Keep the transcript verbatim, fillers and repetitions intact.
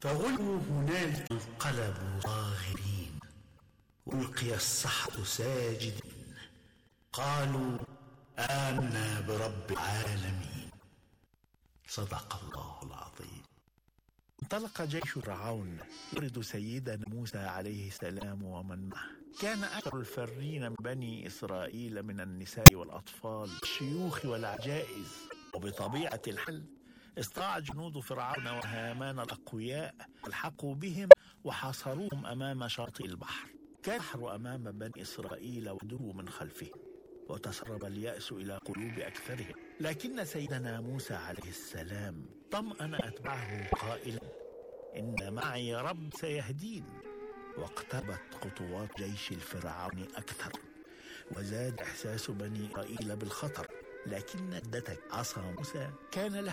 فغلبوا هنالك انقلبوا صاغرين، ألقي السحرة ساجدين، قالوا آمنا برب العالمين. صدق الله العظيم. انطلق جيش فرعون يرد سيدنا موسى عليه السلام ومن معه. كان أكثر الفارين من بني إسرائيل من النساء والأطفال الشيوخ والعجائز، وبطبيعة الحال استطاع جنود فرعون وهامان الأقوياء الحقوا بهم وحاصروهم أمام شاطئ البحر. كان البحر أمام بني إسرائيل ودروا من خلفهم، وتسرب اليأس إلى قلوب أكثرهم. لكن سيدنا موسى عليه السلام طمأن أتباعه قائلا إن معي رب سيهدين. واقتربت خطوات جيش الفرعون أكثر، وزاد إحساس بني إسرائيل بالخطر. لكن ادتك عصا موسى كان لها